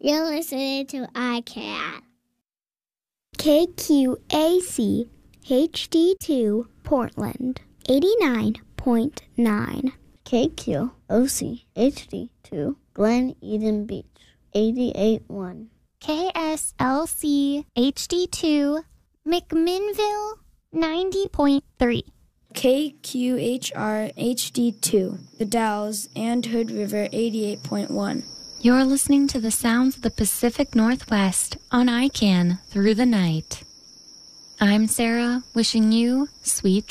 You're listening to iCat. KQAC HD2 Portland 89.9. KQOC HD2 Glen Eden Beach 88.1. KSLC HD2 McMinnville 90.3. KQHR HD2 The Dalles and Hood River 88.1. You're listening to the sounds of the Pacific Northwest on ICANN through the night. I'm Sarah, wishing you sweet dreams.